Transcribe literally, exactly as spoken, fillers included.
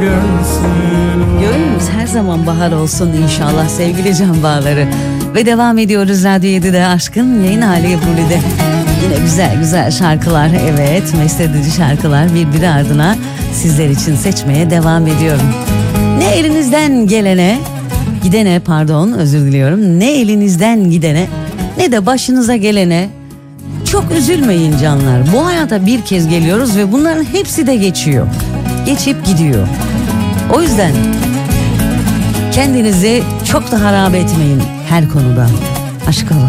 Gönlümüz her zaman bahar olsun inşallah sevgili can bağları. Ve devam ediyoruz Radyo yedide Aşkın yayın hali Ebru'de. Yine güzel güzel şarkılar, evet, mest edici şarkılar birbiri ardına sizler için seçmeye devam ediyorum. Ne elinizden gelene, gidene pardon özür diliyorum. Ne elinizden gidene ne de başınıza gelene çok üzülmeyin canlar. Bu hayata bir kez geliyoruz ve bunların hepsi de geçiyor. Geçip gidiyor. O yüzden kendinizi çok da harap etmeyin her konuda. Aşk olun.